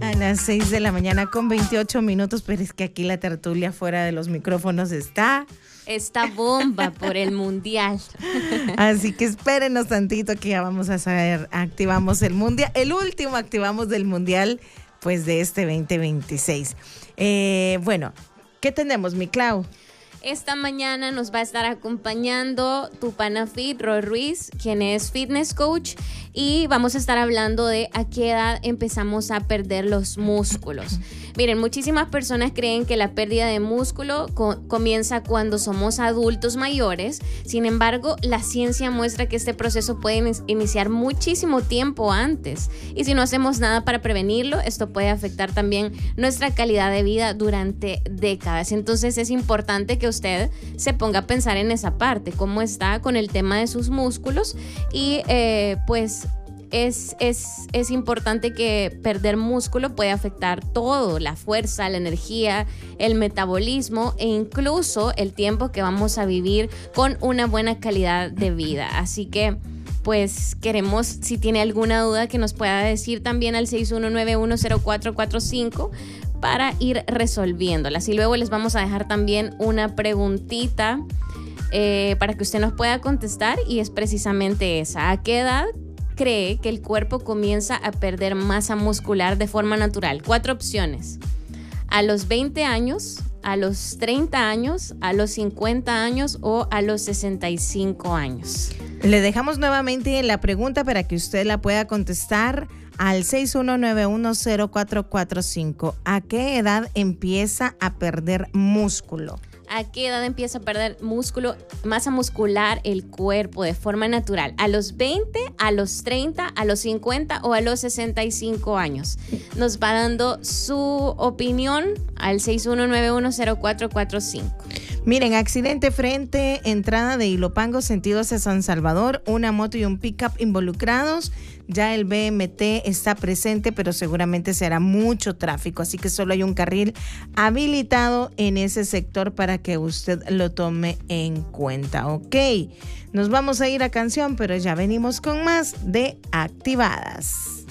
A las 6 de la mañana con 28 minutos, pero es que aquí la tertulia fuera de los micrófonos está... Esta bomba por el mundial. Así que espérenos tantito que ya vamos a saber, activamos el mundial, el último activamos del mundial pues de este 2026. Bueno, ¿qué tenemos, mi Clau? Esta mañana nos va a estar acompañando tu pana fit, Roy Ruiz, quien es fitness coach, y vamos a estar hablando de a qué edad empezamos a perder los músculos. Miren, muchísimas personas creen que la pérdida de músculo comienza cuando somos adultos mayores. Sin embargo, la ciencia muestra que este proceso puede iniciar muchísimo tiempo antes. Y si no hacemos nada para prevenirlo, esto puede afectar también nuestra calidad de vida durante décadas. Entonces es importante que usted se ponga a pensar en esa parte, cómo está con el tema de sus músculos y pues es importante que perder músculo puede afectar todo, la fuerza, la energía, el metabolismo e incluso el tiempo que vamos a vivir con una buena calidad de vida. Así que pues queremos, si tiene alguna duda, que nos pueda decir también al 61910445 para ir resolviéndolas. Y luego les vamos a dejar también una preguntita para que usted nos pueda contestar, y es precisamente esa: ¿a qué edad cree que el cuerpo comienza a perder masa muscular de forma natural? 4 opciones: a los 20 años, a los 30 años, a los 50 años o a los 65 años. Le dejamos nuevamente la pregunta para que usted la pueda contestar al 61910445. ¿A qué edad empieza a perder músculo? ¿A qué edad empieza a perder músculo, masa muscular el cuerpo de forma natural? ¿A los 20, a los 30, a los 50 o a los 65 años? Nos va dando su opinión al 61910445. Miren, accidente frente, entrada de Ilopango, sentido hacia San Salvador, una moto y un pickup involucrados. Ya el BMT está presente, pero seguramente será mucho tráfico, así que solo hay un carril habilitado en ese sector para que usted lo tome en cuenta. Ok, nos vamos a ir a canción, pero ya venimos con más de Activadas.